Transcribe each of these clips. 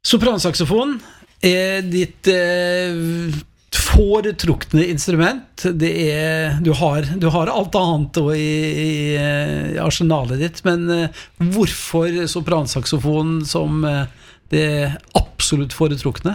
Sopransaxofon ditt foretrukne instrument. Du har alt annet i arsenalet ditt, men hvorfor sopransaxofon som det absolutt foretrukne?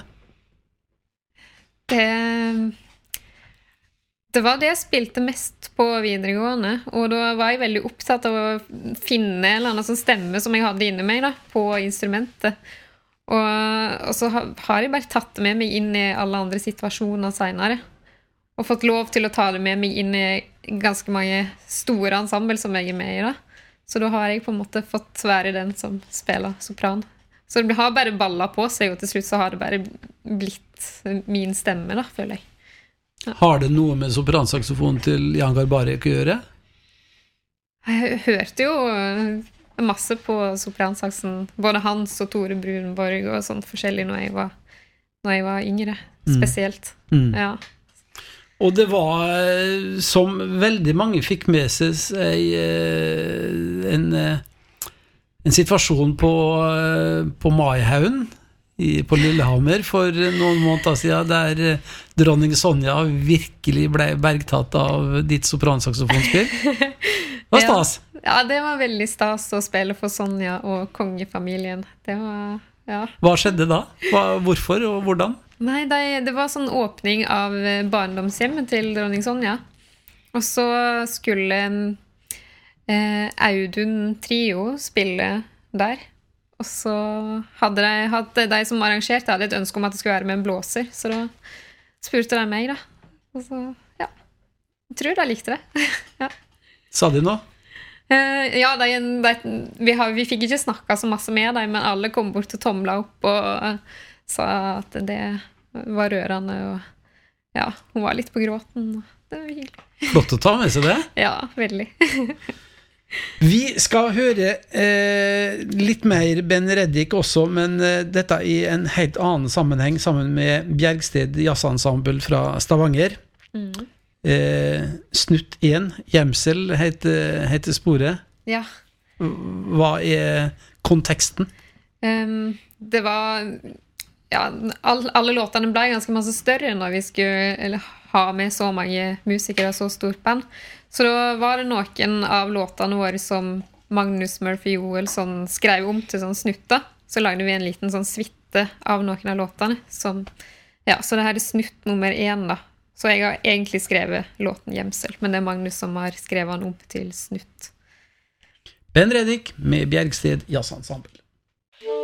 Det var det jeg spilte mest på videregående, og da var jeg veldig opptatt av å finne en eller annen sånn stemme som jeg hadde inni meg da, på instrumentet. Og så har jeg bare tatt det med meg inn i alle andre situasjoner senere, og fått lov til å ta det med meg inn i ganske mange store ensemble som jeg med i da. Så da har jeg på en måte fått være den som spiller sopran. Så det har bare ballet på seg, og til slutt så har det bare blitt min stemme da, føler jeg. Ja. Har det noe med sopransaxofon til Jan Garbarek å gjøre? Jeg hørte jo masse på sopransaxen, både Hans og Tore Brunborg og sånt forskjellig når jeg var yngre, spesielt. Ja. Og det var, som veldig mange fikk med seg en situasjon på Maihaugen på Lillehammer for noen måneder siden, der dronning Sonja virkelig ble bergtatt av ditt sopransaxofonspill. Hva stas? Ja, det var veldig stas å spille for Sonja og kongefamilien. Det var, ja. Hva skjedde da? Hvorfor og hvordan? Nei, det var sånn åpning av barndomshjemmet til dronning Sonja. Og så skulle Audun Trio spille der. Og så hadde de som arrangerte hadde et ønske om at det skulle være med en blåser. Så da spurte de meg da. Og så, ja. Jeg tror de likte det. Ja. Sa de noe? Ja, vi fikk ikke snakket så masse med dem, men alle kom bort og tomlet opp og sa at det var rørende, og ja, hun var litt på gråten, og det var hyggelig. Flott å ta med seg det. Ja, veldig. Vi skal høre litt mer Ben Reddik også, men dette i en helt annen sammenheng, sammen med Bjergsted Jazzensemble fra Stavanger. Snutt 1, Gjemsel heter sporet. Ja. Hva konteksten? Det var alle låtene ble ganske masse større når vi skulle ha med så mange musikere og så stort band. Så da var det noen av låtene våre som Magnus Murphy Joelsson skrev om til sånn snutter. Så lagde vi en liten sånn svitte av noen av låtene så det her snutt nummer 1 da. Så jeg har egentlig skrevet låten Gjemsel, men det Magnus som har skrevet den om til snutt. Ben Reddik med Bjergsted Jazzensemble.